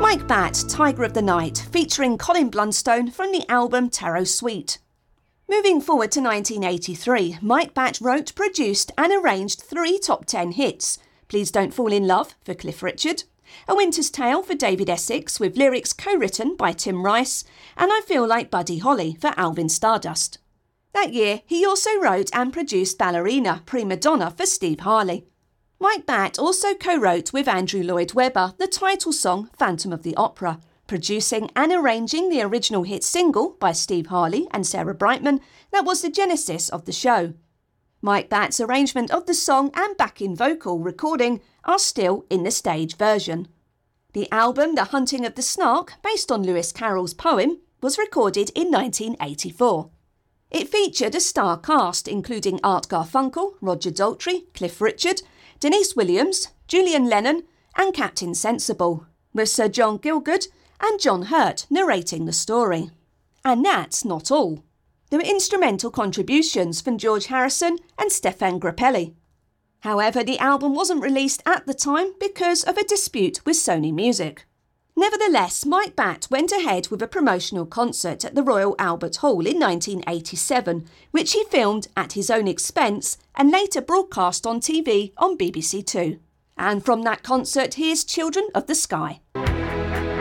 Mike Batt, Tiger of the Night, featuring Colin Blunstone from the album Tarot Suite. Moving forward to 1983, Mike Batt wrote, produced and arranged 3 top 10 hits. Please Don't Fall in Love for Cliff Richard, A Winter's Tale for David Essex with lyrics co-written by Tim Rice, and I Feel Like Buddy Holly for Alvin Stardust. That year, he also wrote and produced Ballerina, Prima Donna for Steve Harley. Mike Batt also co-wrote with Andrew Lloyd Webber the title song Phantom of the Opera, producing and arranging the original hit single by Steve Harley and Sarah Brightman that was the genesis of the show. Mike Batt's arrangement of the song and backing vocal recording are still in the stage version. The album The Hunting of the Snark, based on Lewis Carroll's poem, was recorded in 1984. It featured a star cast including Art Garfunkel, Roger Daltrey, Cliff Richard, Denise Williams, Julian Lennon and Captain Sensible, with Sir John Gielgud and John Hurt narrating the story. And that's not all. There were instrumental contributions from George Harrison and Stefan Grappelli. However, the album wasn't released at the time because of a dispute with Sony Music. Nevertheless, Mike Batt went ahead with a promotional concert at the Royal Albert Hall in 1987, which he filmed at his own expense and later broadcast on TV on BBC Two. And from that concert, here's Children of the Sky.